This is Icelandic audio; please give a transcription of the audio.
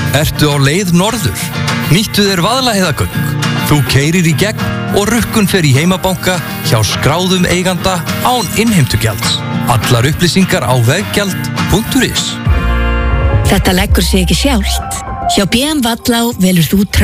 Ertu á leið norður? Nýttu þér Vaðlaheiðargöng. Þú keyrir í gegn og rukkun fer í heimabanka hjá skráðum eiganda án innheimtugjalds. Allar upplýsingar á veggjald.is. Þetta leggur sig ekki sjálft. Hjá BM Vallá velur þú